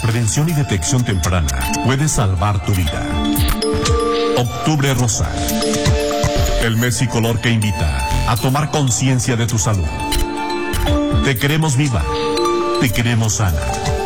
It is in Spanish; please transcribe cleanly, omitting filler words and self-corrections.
prevención y detección temprana puede salvar tu vida. Octubre Rosa. El mes y color que invita a tomar conciencia de tu salud. Te queremos viva. Te queremos sana.